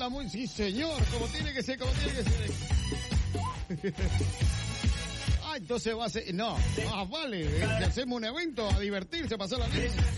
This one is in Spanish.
muy... Sí, señor, como tiene que ser, como tiene que ser. Ah, entonces va a ser... No, más vale, que hacemos un evento a divertirse, a pasar la vida.